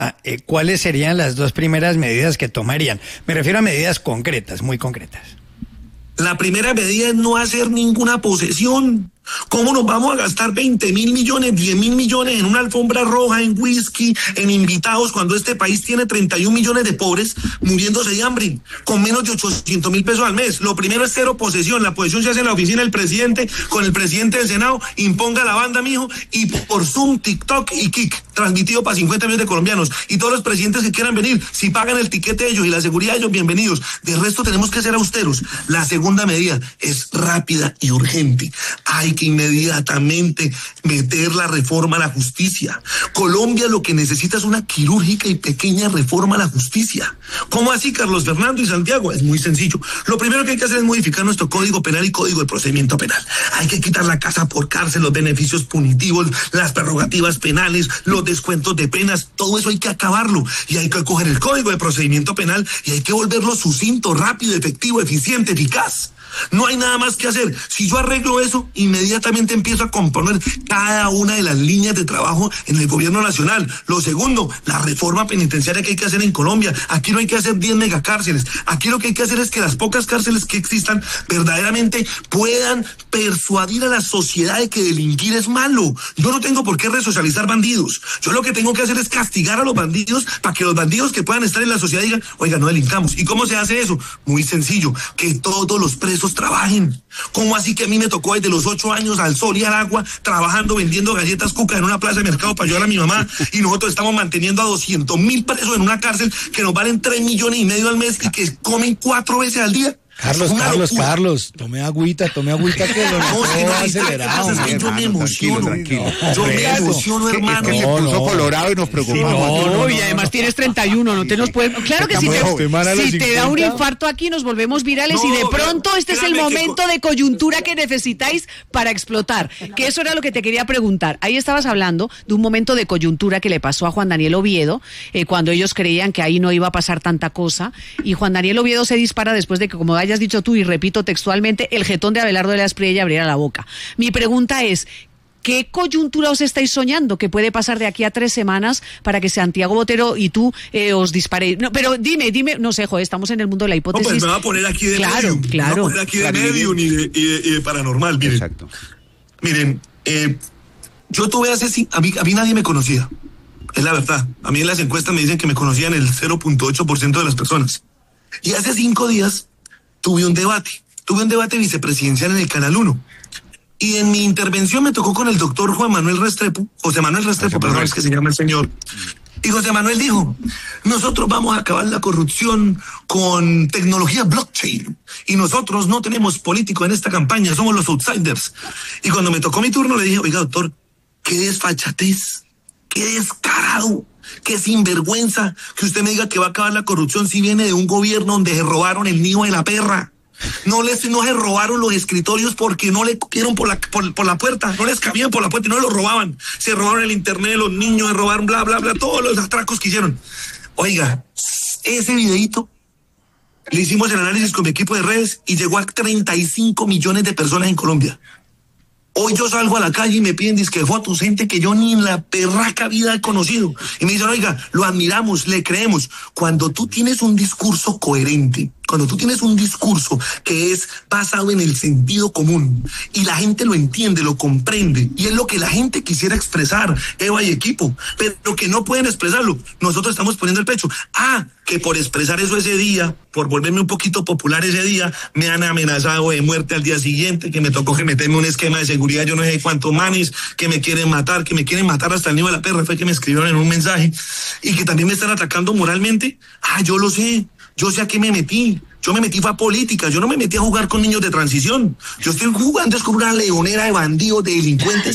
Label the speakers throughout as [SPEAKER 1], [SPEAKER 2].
[SPEAKER 1] ¿Cuáles serían las dos primeras medidas que tomarían? Me refiero a medidas concretas, muy concretas.
[SPEAKER 2] La primera medida es no hacer ninguna posesión. ¿Cómo nos vamos a gastar 20.000 millones, 10.000 millones en una alfombra roja, en whisky, en invitados, cuando este país tiene 31 millones de pobres muriéndose de hambre, con menos de 800.000 pesos al mes? Lo primero es cero posesión. La posesión se hace en la oficina del presidente, con el presidente del Senado, imponga la banda, mijo, y por Zoom, TikTok y Kik, transmitido para 50 millones de colombianos. Y todos los presidentes que quieran venir, si pagan el tiquete ellos y la seguridad de ellos, bienvenidos. De resto tenemos que ser austeros. La segunda medida es rápida y urgente. Hay que inmediatamente meter la reforma a la justicia. Colombia lo que necesita es una quirúrgica y pequeña reforma a la justicia. ¿Cómo así, Carlos Fernando y Santiago? Es muy sencillo. Lo primero que hay que hacer es modificar nuestro Código Penal y Código de Procedimiento Penal. Hay que quitar la casa por cárcel, los beneficios punitivos, las prerrogativas penales, los descuentos de penas. Todo eso hay que acabarlo. Y hay que coger el Código de Procedimiento Penal y hay que volverlo sucinto, rápido, efectivo, eficiente, eficaz. No hay nada más que hacer. Si yo arreglo eso, inmediatamente empiezo a componer cada una de las líneas de trabajo en el gobierno nacional. Lo segundo, la reforma penitenciaria que hay que hacer en Colombia. Aquí no hay que hacer 10 megacárceles. Aquí lo que hay que hacer es que las pocas cárceles que existan verdaderamente puedan persuadir a la sociedad de que delinquir es malo. Yo no tengo por qué resocializar bandidos. Yo lo que tengo que hacer es castigar a los bandidos para que los bandidos que puedan estar en la sociedad digan, oiga, no delincamos. ¿Y cómo se hace eso? Muy sencillo, que todos los presos trabajen. ¿Cómo así que a mí me tocó desde los 8 años al sol y al agua, trabajando, vendiendo galletas Cuca en una plaza de mercado para ayudar a mi mamá, y nosotros estamos manteniendo a 200.000 presos en una cárcel que nos valen 3,5 millones al mes y que comen 4 veces al día?
[SPEAKER 3] Carlos, tome agüita que lo no, acelerado.
[SPEAKER 2] Yo me emociono, hermano.
[SPEAKER 4] Que se puso colorado y nos preocupamos.
[SPEAKER 5] No, y además tienes 31, no te nos puedes... Claro que si te da un infarto aquí nos volvemos virales y de pronto este es el momento de coyuntura que necesitáis para explotar. Que eso era lo que te quería preguntar. Ahí estabas hablando de un momento de coyuntura que le pasó a Juan Daniel Oviedo, cuando ellos creían que ahí no iba a pasar tanta cosa, y Juan Daniel Oviedo se dispara después de que, como hayas dicho tú, y repito textualmente, el jetón de Abelardo de la Espriella abriera la boca. Mi pregunta es, ¿qué coyuntura os estáis soñando que puede pasar de aquí a 3 semanas para que Santiago Botero y tú os disparéis? No, pero dime, no sé, estamos en el mundo de la hipótesis.
[SPEAKER 2] No, pues me va a poner aquí de medium. Claro. Me va a poner aquí de medium y de paranormal, miren.
[SPEAKER 4] Exacto.
[SPEAKER 2] Miren, yo tuve a mí nadie me conocía. Es la verdad. A mí en las encuestas me dicen que me conocían el 0.8% de las personas. Y hace 5 días tuve un debate vicepresidencial en el Canal 1. Y en mi intervención me tocó con el doctor José Manuel Restrepo, perdón, es que se llama el señor. Y José Manuel dijo, nosotros vamos a acabar la corrupción con tecnología blockchain. Y nosotros no tenemos políticos en esta campaña, somos los outsiders. Y cuando me tocó mi turno le dije, oiga, doctor, qué desfachatez, qué descarado, qué sinvergüenza que usted me diga que va a acabar la corrupción si viene de un gobierno donde se robaron el nido de la perra. No se robaron los escritorios porque no le cupieron por la puerta, no les cabían por la puerta y no lo robaban. Se robaron el internet, los niños se robaron bla, bla, bla, todos los atracos que hicieron. Oiga, ese videíto le hicimos el análisis con mi equipo de redes y llegó a 35 millones de personas en Colombia. Hoy yo salgo a la calle y me piden disque fotos, gente que yo ni en la perraca vida he conocido. Y me dicen, oiga, lo admiramos, le creemos. Cuando tú tienes un discurso coherente, cuando tú tienes un discurso que es basado en el sentido común y la gente lo entiende, lo comprende, y es lo que la gente quisiera expresar, Eva y equipo, pero que no pueden expresarlo, nosotros estamos poniendo el pecho. Que por expresar eso ese día, por volverme un poquito popular ese día, me han amenazado de muerte al día siguiente, que me tocó que meterme un esquema de seguridad, yo no sé cuántos manes, que me quieren matar hasta el niño de la perra, fue que me escribieron en un mensaje, y que también me están atacando moralmente. Yo lo sé. Yo sé a qué me metí. Yo me metí fue a política. Yo no me metí a jugar con niños de transición. Yo estoy jugando es con una leonera de bandidos, de delincuentes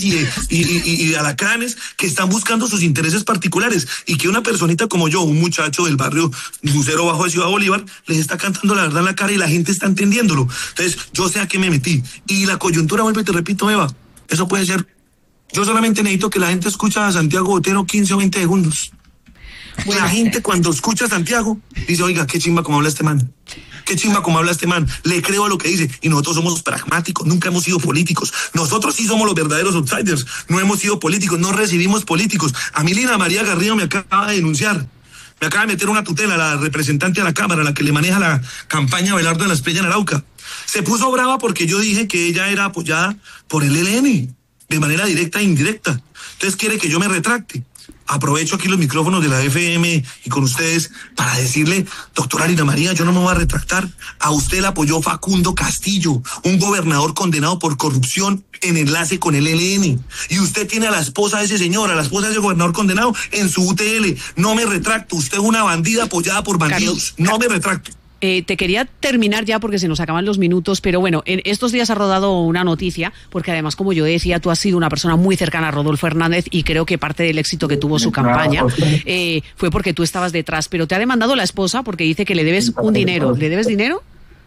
[SPEAKER 2] y de alacranes que están buscando sus intereses particulares. Y que una personita como yo, un muchacho del barrio Lucero Bajo de Ciudad Bolívar, les está cantando la verdad en la cara y la gente está entendiéndolo. Entonces, yo sé a qué me metí. Y la coyuntura, vuelvo y te repito, Eva, eso puede ser. Yo solamente necesito que la gente escuche a Santiago Botero 15 o 20 segundos. La gente cuando escucha a Santiago dice, oiga, qué chimba como habla este man. Qué chimba como habla este man. Le creo a lo que dice. Y nosotros somos pragmáticos, nunca hemos sido políticos. Nosotros sí somos los verdaderos outsiders. No hemos sido políticos, no recibimos políticos. A mí Lina María Garrido me acaba de denunciar. Me acaba de meter una tutela, la representante a la Cámara, la que le maneja la campaña Abelardo de la Espriella en Arauca. Se puso brava porque yo dije que ella era apoyada por el ELN, de manera directa e indirecta. Entonces quiere que yo me retracte. Aprovecho aquí los micrófonos de la FM y con ustedes para decirle, doctora Lina María, yo no me voy a retractar. A usted le apoyó Facundo Castillo, un gobernador condenado por corrupción en enlace con el ELN. Y usted tiene a la esposa de ese señor, a la esposa de ese gobernador condenado en su UTL. No me retracto. Usted es una bandida apoyada por bandidos. No me retracto.
[SPEAKER 5] Te quería terminar ya porque se nos acaban los minutos, pero bueno, en estos días ha rodado una noticia, porque además, como yo decía, tú has sido una persona muy cercana a Rodolfo Hernández y creo que parte del éxito que tuvo su campaña fue porque tú estabas detrás, pero te ha demandado la esposa porque dice que le debes un dinero. ¿Le debes dinero?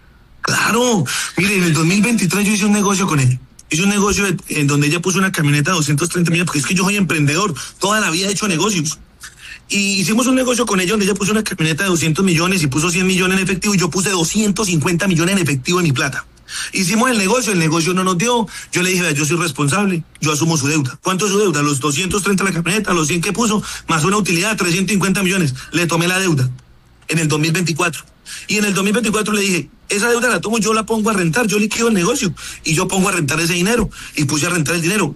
[SPEAKER 2] Claro, mire, en el 2023 yo hice un negocio con ella. Hice un negocio en donde ella puso una camioneta de 230 millones, porque es que yo soy emprendedor, toda la vida he hecho negocios. Y hicimos un negocio con ella donde ella puso una camioneta de 200 millones y puso 100 millones en efectivo y yo puse 250 millones en efectivo en mi plata. Hicimos el negocio no nos dio. Yo le dije, yo soy responsable, yo asumo su deuda. ¿Cuánto es su deuda? Los 230 la camioneta, los 100 que puso, más una utilidad, 350 millones. Le tomé la deuda en el 2024. Y en el 2024 le dije, esa deuda la tomo, yo la pongo a rentar, yo liquido el negocio y yo pongo a rentar ese dinero. Y puse a rentar el dinero,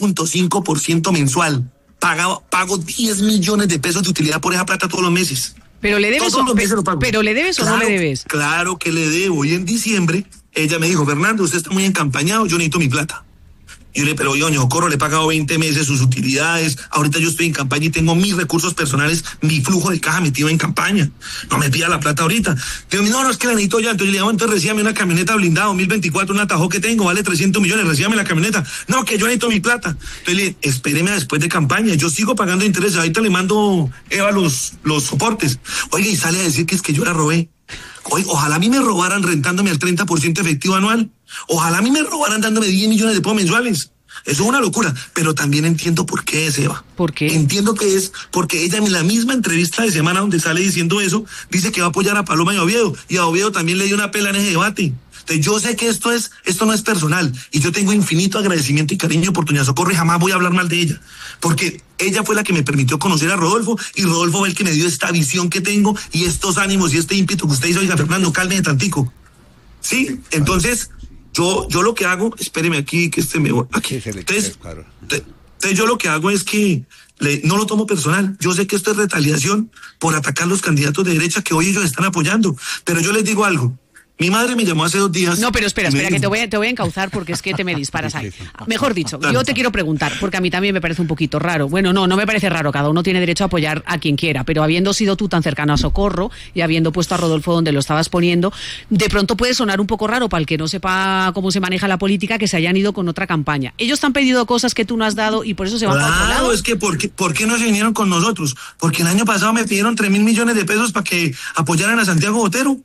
[SPEAKER 2] 2.5% mensual. Pago 10 millones de pesos de utilidad por esa plata todos los meses.
[SPEAKER 5] ¿Pero le debes, ¿pero le debes
[SPEAKER 2] claro,
[SPEAKER 5] o no le debes?
[SPEAKER 2] Claro que le debo. Y en diciembre ella me dijo, Fernando, usted está muy encampañado, yo necesito mi plata. Yo le dije, pero yo, Socorro, le he pagado 20 meses sus utilidades, ahorita yo estoy en campaña y tengo mis recursos personales, mi flujo de caja metido en campaña. No me pida la plata ahorita. Digo, no, es que la necesito ya. Entonces le digo, entonces recíbame una camioneta blindada 2024, un Atajo que tengo, vale 300 millones, recíbame la camioneta. No, que yo necesito mi plata. Entonces le dije, espéreme después de campaña, yo sigo pagando intereses, ahorita le mando Eva los soportes. Oiga, y sale a decir que es que yo la robé. Ojalá a mí me robaran rentándome al 30% efectivo anual. Ojalá a mí me robaran dándome 10 millones de pesos mensuales. Eso es una locura, pero también entiendo por qué es, Eva.
[SPEAKER 5] ¿Por qué?
[SPEAKER 2] Entiendo que es porque ella en la misma entrevista de semana donde sale diciendo eso, dice que va a apoyar a Paloma y a Oviedo, y a Oviedo también le dio una pela en ese debate. Entonces yo sé que esto no es personal, y yo tengo infinito agradecimiento y cariño por doña Socorro y jamás voy a hablar mal de ella, porque ella fue la que me permitió conocer a Rodolfo, y Rodolfo fue el que me dio esta visión que tengo, y estos ánimos y este ímpetu que usted dice, oiga, Fernando, cálmese tantico. Sí, entonces... Yo lo que hago, espéreme aquí, que me voy aquí. Entonces, yo lo que hago es que no lo tomo personal. Yo sé que esto es retaliación por atacar los candidatos de derecha que hoy ellos están apoyando. Pero yo les digo algo. Mi madre me llamó hace 2 días.
[SPEAKER 5] No, pero espera, que te voy a encauzar porque es que te me disparas ahí. Mejor dicho, yo te quiero preguntar, porque a mí también me parece un poquito raro. Bueno, no me parece raro, cada uno tiene derecho a apoyar a quien quiera, pero habiendo sido tú tan cercano a Socorro y habiendo puesto a Rodolfo donde lo estabas poniendo, de pronto puede sonar un poco raro para el que no sepa cómo se maneja la política que se hayan ido con otra campaña. Ellos te han pedido cosas que tú no has dado y por eso se van para otro lado.
[SPEAKER 2] Claro, es que ¿por qué no se vinieron con nosotros? Porque el año pasado me pidieron 3.000 millones de pesos para que apoyaran a Santiago Botero.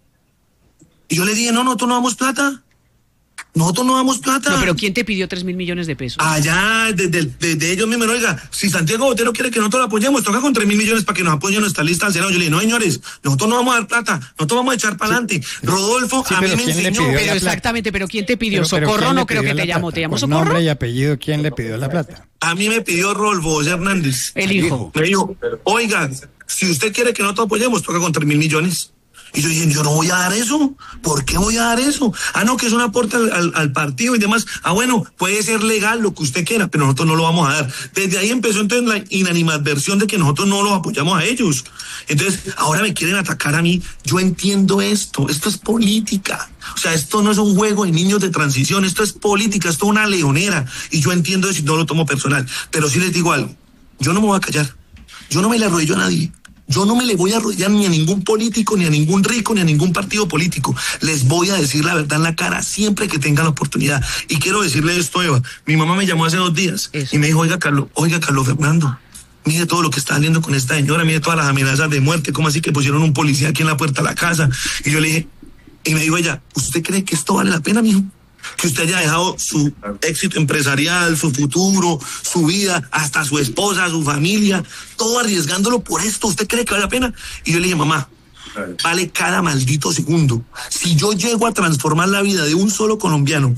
[SPEAKER 2] Y yo le dije, nosotros no damos plata. Nosotros no damos plata.
[SPEAKER 5] No, pero ¿quién te pidió 3.000 millones de pesos?
[SPEAKER 2] Allá, de ellos mismos. Oiga, si Santiago Botero quiere que nosotros lo apoyemos, toca con 3.000 millones para que nos apoyen nuestra lista al Senado. Yo le dije, no, señores, nosotros no vamos a dar plata, nosotros vamos a echar para adelante. Rodolfo, a mí me enseñó.
[SPEAKER 5] Pero exactamente, pero ¿quién te pidió? Socorro no creo que te llamó. ¿Te llamó Socorro?
[SPEAKER 1] Nombre y apellido, ¿quién le pidió la plata?
[SPEAKER 2] A mí me pidió Rodolfo Hernández.
[SPEAKER 5] El hijo.
[SPEAKER 2] Me dijo, oiga, si usted quiere que nosotros apoyemos, toca con 3.000 millones. Y yo dije, yo no voy a dar eso. ¿Por qué voy a dar eso? No, que es un aporte al partido y demás. Bueno, puede ser legal lo que usted quiera, pero nosotros no lo vamos a dar. Desde ahí empezó entonces la inanimadversión de que nosotros no los apoyamos a ellos. Entonces, ahora me quieren atacar a mí. Yo entiendo esto es política. O sea, esto no es un juego de niños de transición, esto es política, esto es una leonera. Y yo entiendo eso y no lo tomo personal. Pero sí les digo algo, yo no me voy a callar. Yo no me le arrodillo a nadie. Yo no me le voy a arrodillar ni a ningún político, ni a ningún rico, ni a ningún partido político. Les voy a decir la verdad en la cara siempre que tengan la oportunidad. Y quiero decirle esto, Eva. Mi mamá me llamó hace 2 días y me dijo, oiga, Carlos Fernando, mire todo lo que está saliendo con esta señora, mire todas las amenazas de muerte, ¿cómo así que pusieron un policía aquí en la puerta de la casa? Y yo le dije, y me dijo ella, ¿usted cree que esto vale la pena, mijo? que usted haya dejado su éxito empresarial, su futuro, su vida, hasta su esposa, su familia, todo arriesgándolo por esto. ¿Usted cree que vale la pena? Y yo le dije, mamá, vale cada maldito segundo. Si yo llego a transformar la vida de un solo colombiano,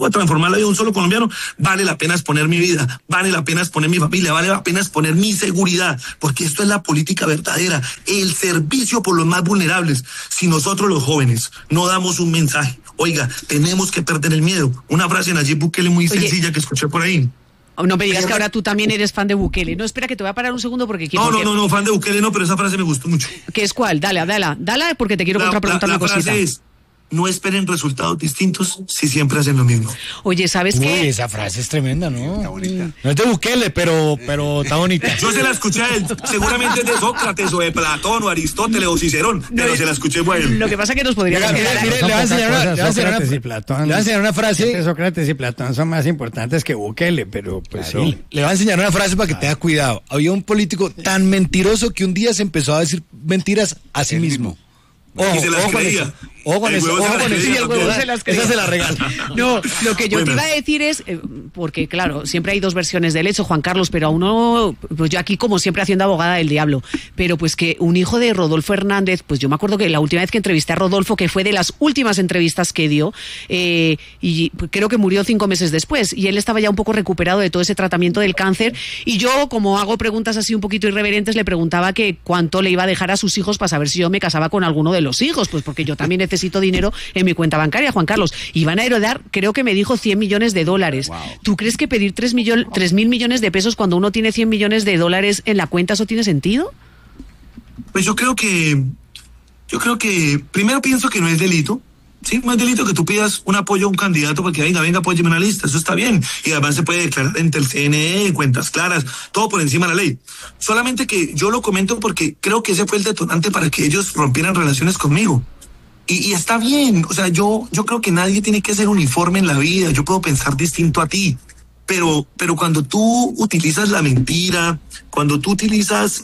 [SPEAKER 2] vale la pena exponer mi vida, vale la pena exponer mi familia, vale la pena exponer mi seguridad, porque esto es la política verdadera, el servicio por los más vulnerables. Si nosotros los jóvenes no damos un mensaje, oiga, tenemos que perder el miedo. Una frase de Nayib Bukele muy sencilla que escuché por ahí.
[SPEAKER 5] No me digas que ahora tú también eres fan de Bukele. No, espera, que te voy a parar un segundo porque quiero...
[SPEAKER 2] No, fan de Bukele no, pero esa frase me gustó mucho.
[SPEAKER 5] ¿Qué es cuál? Dale, porque te quiero contrapreguntar una cosita.
[SPEAKER 2] La frase es, no esperen resultados distintos si siempre hacen lo mismo.
[SPEAKER 5] Oye, ¿sabes qué?
[SPEAKER 3] Uy, esa frase es tremenda, ¿no? Está bonita. No es de Bukele, pero está bonita.
[SPEAKER 2] Yo se la escuché a él. Seguramente es de Sócrates o de Platón o Aristóteles o Cicerón, pero se la escuché a él.
[SPEAKER 5] Lo que pasa es que nos podría...
[SPEAKER 3] Le voy a enseñar una frase.
[SPEAKER 1] Sócrates y Platón son más importantes que Bukele, pero pues
[SPEAKER 3] claro, sí. Le voy a enseñar una frase para que tenga cuidado. Había un político tan mentiroso que un día se empezó a decir mentiras a sí mismo.
[SPEAKER 2] Y se las creía.
[SPEAKER 3] Ojo con eso.
[SPEAKER 5] Y el huevo se las creía.
[SPEAKER 3] Esa se la regala.
[SPEAKER 5] No, lo que yo te iba a decir es, porque claro, siempre hay dos versiones del hecho, Juan Carlos, pero a uno, pues yo aquí como siempre haciendo abogada del diablo, pero pues que un hijo de Rodolfo Hernández, pues yo me acuerdo que la última vez que entrevisté a Rodolfo, que fue de las últimas entrevistas que dio, y creo que murió 5 meses después, y él estaba ya un poco recuperado de todo ese tratamiento del cáncer, y yo, como hago preguntas así un poquito irreverentes, le preguntaba que cuánto le iba a dejar a sus hijos para saber si yo me casaba con alguno de los hijos, pues porque yo también necesito dinero en mi cuenta bancaria, Juan Carlos. Y van a heredar, creo que me dijo $100 millones. Wow. ¿Tú crees que pedir 3.000 millones de pesos cuando uno tiene $100 millones en la cuenta, eso tiene sentido?
[SPEAKER 2] Pues yo creo que primero pienso que no es delito. Sí, no es delito que tú pidas un apoyo a un candidato porque venga, apóyeme una lista, eso está bien. Y además se puede declarar ante el CNE, cuentas claras, todo por encima de la ley. Solamente que yo lo comento porque creo que ese fue el detonante para que ellos rompieran relaciones conmigo. Y está bien, o sea, yo creo que nadie tiene que ser uniforme en la vida, yo puedo pensar distinto a ti, pero cuando tú utilizas la mentira, cuando tú utilizas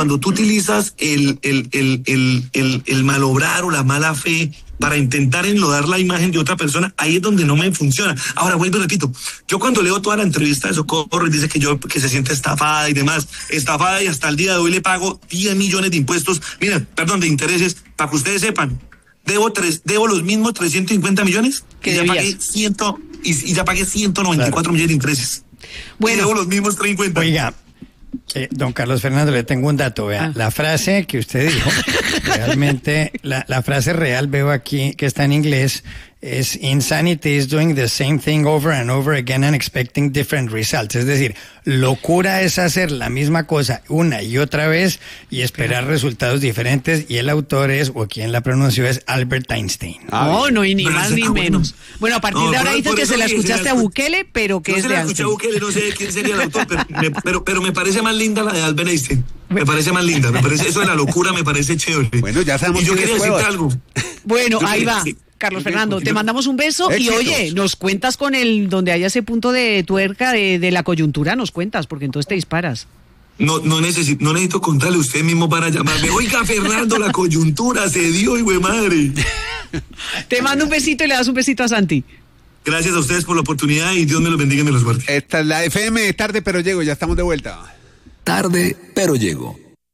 [SPEAKER 2] el malobrar o la mala fe para intentar enlodar la imagen de otra persona, ahí es donde no me funciona. Ahora vuelvo y repito, yo cuando leo toda la entrevista de Socorro y dice que se siente estafada y demás, estafada, y hasta el día de hoy le pago 10 millones de impuestos, de intereses, para que ustedes sepan. Debo los mismos 350 millones que ya pagué ya pagué 194 millones de intereses. Bueno, y debo los mismos 350.
[SPEAKER 1] Oiga, don Carlos Fernando, le tengo un dato, vea. La frase que usted dijo, realmente, la frase real veo aquí que está en inglés, es insanity is doing the same thing over and over again and expecting different results. Es decir, locura es hacer la misma cosa una y otra vez y esperar resultados diferentes, y el autor es, o quien la pronunció, es Albert Einstein.
[SPEAKER 5] No, y ni más ni menos. Bueno, a partir de ahora dices que se la escuchaste a Bukele, pero que es de Einstein.
[SPEAKER 2] Yo se la escuché a Bukele, no sé quién sería el autor, pero me parece más linda la de Albert Einstein. Me parece más linda, eso de la locura me parece chévere.
[SPEAKER 4] Bueno, ya sabemos.
[SPEAKER 2] Y yo quería decirte algo.
[SPEAKER 5] Bueno, ahí va. Carlos Fernando, te mandamos un beso. Éxitos. Y oye, nos cuentas con donde haya ese punto de tuerca de la coyuntura, nos cuentas, porque entonces te disparas.
[SPEAKER 2] No necesito contarle usted mismo para llamarme. Oiga, Fernando, la coyuntura se dio, hijo de madre.
[SPEAKER 5] Te mando un besito y le das un besito a Santi.
[SPEAKER 2] Gracias a ustedes por la oportunidad y Dios me los bendiga y me los guarde.
[SPEAKER 4] Esta es la FM, tarde pero llego, ya estamos de vuelta.
[SPEAKER 6] Tarde pero llego.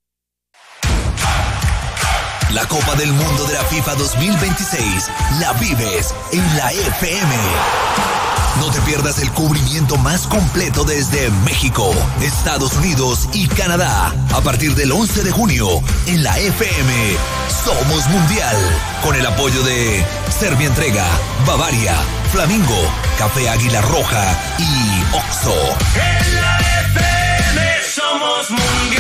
[SPEAKER 7] La Copa del Mundo de la FIFA 2026 la vives en la FM. No te pierdas el cubrimiento más completo desde México, Estados Unidos y Canadá. A partir del 11 de junio, en la FM, Somos Mundial. Con el apoyo de Servientrega, Bavaria, Flamingo, Café Águila Roja y Oxxo.
[SPEAKER 8] En la FM somos Mundial.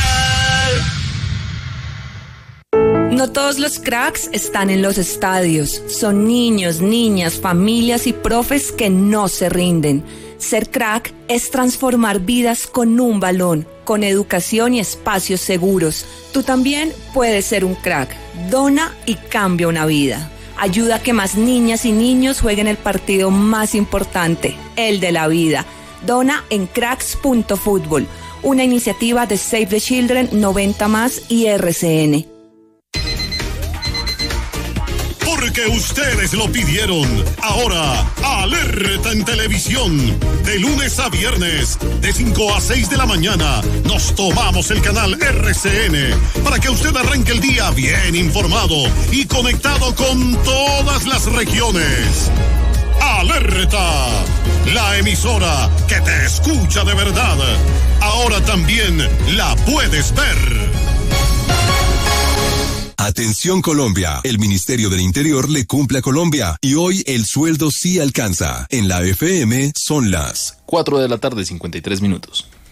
[SPEAKER 9] No todos los cracks están en los estadios. Son niños, niñas, familias y profes que no se rinden. Ser crack es transformar vidas con un balón, con educación y espacios seguros. Tú también puedes ser un crack. Dona y cambia una vida. Ayuda a que más niñas y niños jueguen el partido más importante, el de la vida. Dona en cracks.fútbol, una iniciativa de Save the Children, 90+ y RCN.
[SPEAKER 7] Por
[SPEAKER 10] Porque ustedes lo pidieron. Ahora, Alerta en Televisión. De lunes a viernes, de 5 a 6 de la mañana, nos tomamos el canal RCN para que usted arranque el día bien informado y conectado con todas las regiones. Alerta, la emisora que te escucha de verdad. Ahora también la puedes ver.
[SPEAKER 11] Atención Colombia, el Ministerio del Interior le cumple a Colombia y hoy el sueldo sí alcanza. En la FM son las
[SPEAKER 12] 4:53 p.m.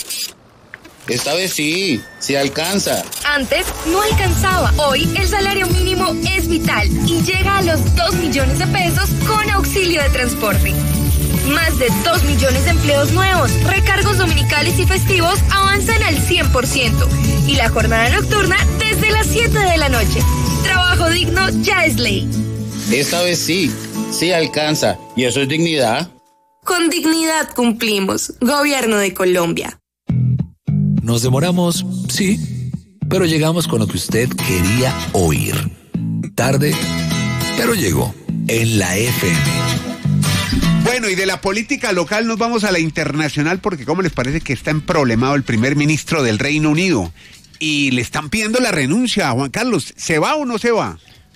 [SPEAKER 13] Esta vez sí alcanza.
[SPEAKER 14] Antes no alcanzaba. Hoy el salario mínimo es vital y llega a los 2 millones de pesos con auxilio de transporte. Más de 2 millones de empleos nuevos, recargos dominicales y festivos avanzan al 100% y la jornada nocturna desde las 7 de la noche. Trabajo digno ya es ley.
[SPEAKER 13] Esta vez sí alcanza. ¿Y eso es dignidad?
[SPEAKER 14] Con dignidad cumplimos. Gobierno de Colombia.
[SPEAKER 7] Nos demoramos, sí, pero llegamos con lo que usted quería oír. Tarde, pero llegó en la FM.
[SPEAKER 4] Bueno, y de la política local nos vamos a la internacional porque ¿cómo les parece que está emproblemado el primer ministro del Reino Unido? Y le están pidiendo la renuncia a Juan Carlos. ¿Se va o no se va?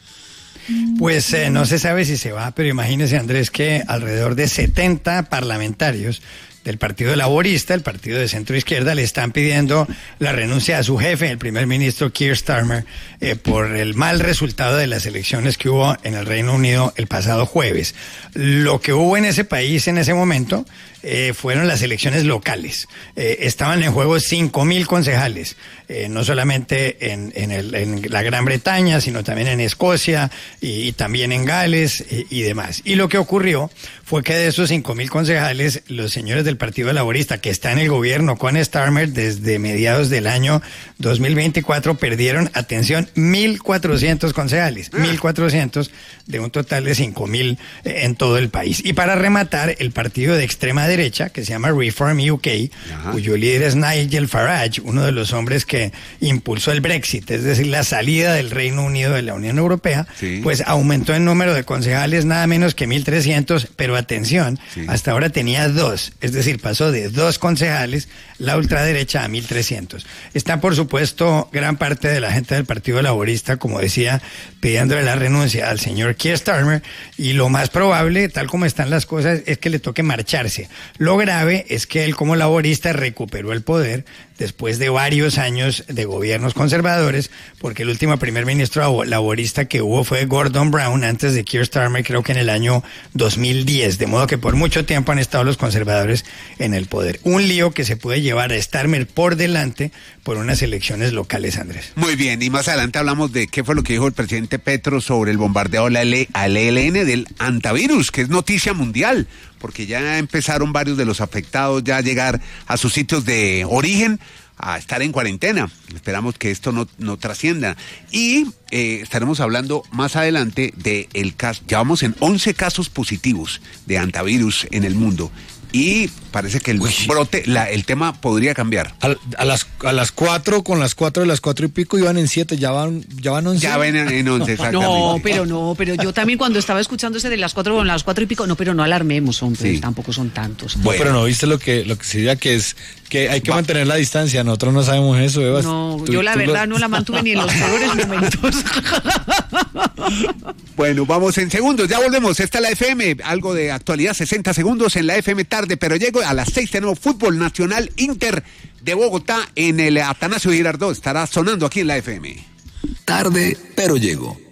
[SPEAKER 1] Pues no se sabe si se va, pero imagínese, Andrés, que alrededor de 70 parlamentarios del Partido Laborista, el partido de centro izquierda, le están pidiendo la renuncia a su jefe, el primer ministro Keir Starmer, por el mal resultado de las elecciones que hubo en el Reino Unido el pasado jueves. Lo que hubo en ese país en ese momento fueron las elecciones locales. Estaban en juego 5.000 concejales, no solamente en la Gran Bretaña, sino también en Escocia y también en Gales y demás. Y lo que ocurrió fue que de esos 5.000 concejales, los señores del Partido Laborista, que está en el gobierno con Starmer desde mediados del año 2024, perdieron, atención, 1.400 concejales, 1.400 de un total de 5.000 en todo el país. Y para rematar, el partido de extrema derecha, que se llama Reform UK, cuyo líder es Nigel Farage, uno de los hombres que impulsó el Brexit, es decir, la salida del Reino Unido de la Unión Europea, pues aumentó el número de concejales nada menos que 1.300, pero atención, hasta ahora tenía 2, es decir, pasó de 2 concejales, la ultraderecha, a 1.300. Está, por supuesto, gran parte de la gente del Partido Laborista, como decía, pidiéndole la renuncia al señor Keir Starmer, y lo más probable, tal como están las cosas, es que le toque marcharse. Lo grave es que él, como laborista, recuperó el poder después de varios años de gobiernos conservadores, porque el último primer ministro laborista que hubo fue Gordon Brown, antes de Keir Starmer, creo que en el año 2010, de modo que por mucho tiempo han estado los conservadores en el poder. Un lío que se puede llevar a Starmer por delante por unas elecciones locales, Andrés.
[SPEAKER 4] Muy bien, y más adelante hablamos de qué fue lo que dijo el presidente Petro sobre el bombardeo al ELN del antivirus, que es noticia mundial, porque ya empezaron varios de los afectados ya a llegar a sus sitios de origen, a estar en cuarentena. Esperamos que esto no trascienda. Y estaremos hablando más adelante de el caso. Ya vamos en 11 casos positivos de antivirus en el mundo. Y parece que el brote, el tema podría cambiar.
[SPEAKER 3] A las 4, con las 4 de las 4 y pico iban en 7, ya van 11.
[SPEAKER 4] Ya ven en 11, exactamente.
[SPEAKER 5] pero yo también cuando estaba escuchando ese de las 4 con las 4 y pico, pero no alarmemos, hombre, tampoco son tantos.
[SPEAKER 3] Bueno, pero no viste lo que sería que es que hay que mantener la distancia. Nosotros no sabemos eso, Eva.
[SPEAKER 5] No, yo la verdad no la mantuve ni en los peores momentos.
[SPEAKER 4] Bueno, vamos en segundos, ya volvemos. Esta es la FM, algo de actualidad, 60 segundos en la FM tarde, pero llego a las 6 tenemos Fútbol Nacional Inter de Bogotá en el Atanasio Girardot. Estará sonando aquí en la FM.
[SPEAKER 6] Tarde, pero llego.